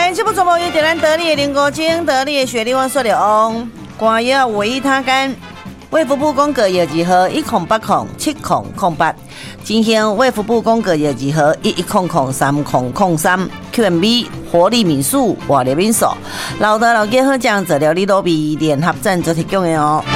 来，这部节目由咱得力的林国精、得力的雪莉王说了哦，官药维他干。卫福部公告药剂号10807008，进行卫福部公告药剂号11003003 ，QMB 活力民宿、活力民宿，老德老健好酱治疗你都比联合赞助提供的哦。